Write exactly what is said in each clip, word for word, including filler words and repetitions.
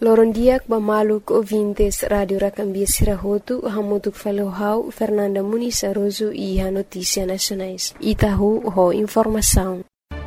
Lorondiak bamaluk ouvintes Radio Rakambia Sirahotu, hamutuk falohau Fernanda Muniz Aroso e a Notícia Nacionais. Itahu ho informação.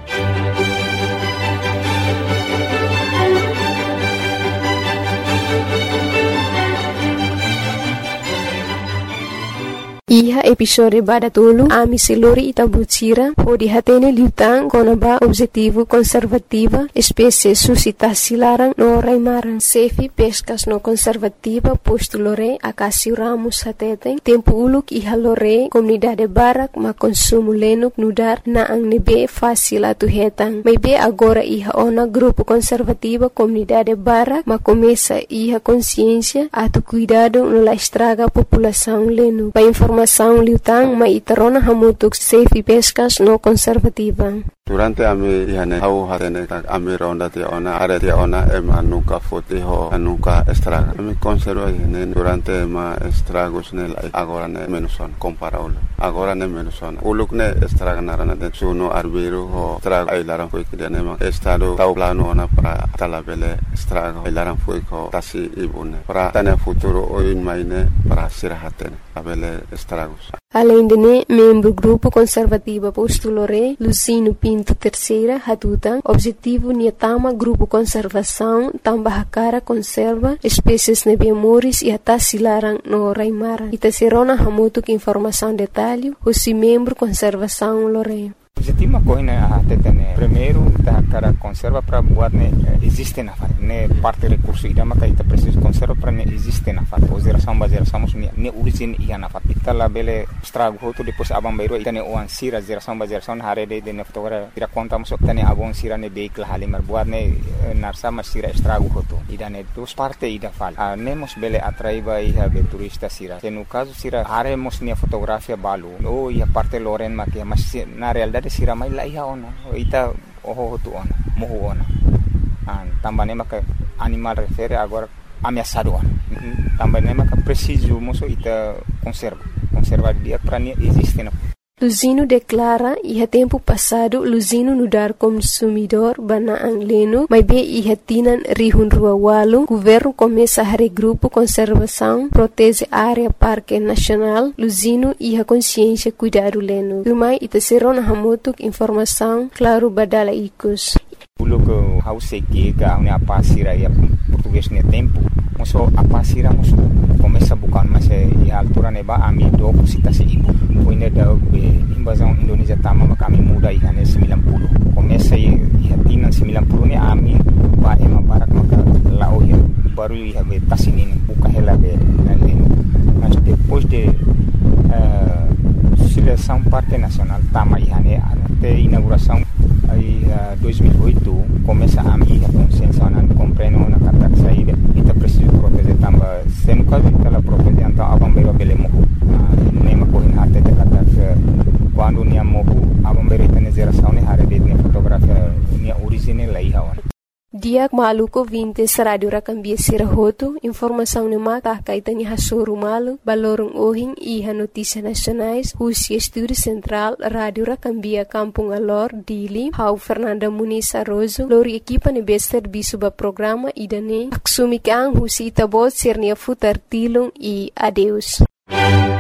Iha episode badatulu ami selori Itabutira ho dihatene liutang konaba objetivo conservativa espécie suscitasi larang no raimaran sefi pescas no conservativa posto lore akasi ramos hateteng tempo uluk iha lore comunidade barak ma consumo lenuk nudar na ang nebe fácil atu hetang maybe agora iha ona grupo conservativa comunidade barak ma começa iha consciência atu cuidado no la estraga população lenu pa informação liutang maitarona hamutuk safe pescas no conservativa. Durante ami ihane hau hatene ami ronda te ona are te ona ema nuka fote ho nuka estraga ami conserva ihane durante ma estragos ne agora ne menuson comparable agora ne menuson uluk ne estraga narana de suno arbero ho estraga ai laran foi que ne ma estado tau plano ona para talabele estraga ai laran foi ko tasi ibune para tane futuro oin maine para sirahatene abele estragos. Além de ne, membro grupo conservativa postulore Lucino Pinto Terceira Hatuta, objetivo niatama grupo conservação tambah cara conserva espécies nebemoris e atas silarang no raimara. Itaserona hamutuk informação detalhe, o membro conservação lore. Objetivo correndo a tetene. Primeiro, da cara conserva para buat ne existe na fat. Ne parte recurso ida maka ita preciso conserva para ne existe na fat. O geração ba geração ne ne origin ia na fat. Ita la bele estrago hoto depois abang bairo ita ne oan sira geração ba geração hare de de ne fotogra ira conta mosok tane abong sira ne beik la halimar buat ne narsa mas sira estrago hoto. Ida ne dos parte ida fal. A nemos bele atraiba iha be turista sira. Que no caso sira hare mos ne fotografia balu. O ia parte loren makia mas na realidade sira mai la iha ona ita oho hotu ona mohu ona an tambane maka animal refere agora ameaçado ona tambane maka preciso moso ita conserva conserva dia para nie existe na. Luzino declara iha tempo passado Luzino nudar consumidor banaang leno, mas be iha tinan rihun rua walu, governo começa a regrupo conservação, protege área parque nacional, Luzino iha consciência cuidado leno. Lumai ita serona hamutuk informação, claro badala ikus. Pulo que hau seki ga une apa sira ya português ne tempo moso apa sira moso começa bukan mas e altura neba ami do cita se ibu poine da be invasão Indonesia tama kami muda ihane sembilan puluh começa e hatina sembilan puluh ne ami ba ema barak maka lao ya baru iha be tasinin buka hela be naleno mas depois de uh, seleção parte nacional tama ihane até inauguração aí uh, dois mil e oito começa a minha consciência não compreendo na kata saída ita preciso proteger tamba sendo caso ita la proteger então abang bero bele mohu nema ko hin hate de kata quando nia mohu abang bero ita ne geração ne hare de ne fotografia nia original lai hawan. Diak maluko vintes Radio Rakambia Sirahotu, informação ne mata kaitan iha soru malu, balorong ohing iha notícia nacionais, husi estúdio central Radio Rakambia Kampung Alor, Dili, hau Fernanda Muniz Aroso, lori equipa ne bester bisuba programa idane, aksumikang husi itabot sirnia futar tilung e adeus.